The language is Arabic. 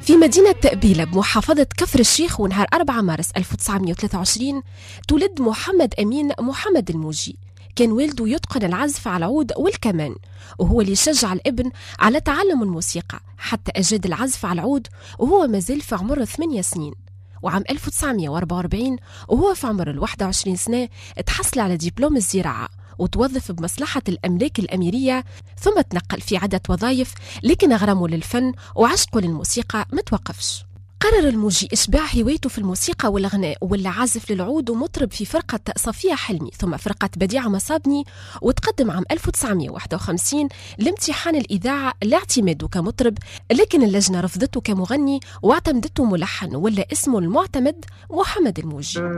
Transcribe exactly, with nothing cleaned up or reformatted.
في مدينة بيلة بمحافظة كفر الشيخ ونهار أربعة مارس ألف وتسعمائة وثلاثة وعشرين تولد محمد أمين محمد الموجي. كان والده يتقن العزف على العود والكمان، وهو اللي شجع الابن على تعلم الموسيقى حتى أجاد العزف على العود وهو مازال في عمر ثمانية سنين. وعام ألف وتسعمائة وأربعة وأربعين وهو في عمر الواحد وعشرين سنة تحصل على دبلوم الزراعة وتوظف بمصلحة الأملاك الأميرية، ثم تنقل في عدة وظائف، لكن غرامه للفن وعشقه للموسيقى متوقفش. قرر الموجي إشباع هوايته في الموسيقى والغناء، ولا عازف للعود ومطرب في فرقة صفية حلمي ثم فرقة بديعة مصابني، وتقدم عام ألف وتسعمائة وواحد وخمسين لامتحان الإذاعة لاعتماده كمطرب، لكن اللجنة رفضته كمغني واعتمدته ملحن، ولا اسمه المعتمد محمد الموجي.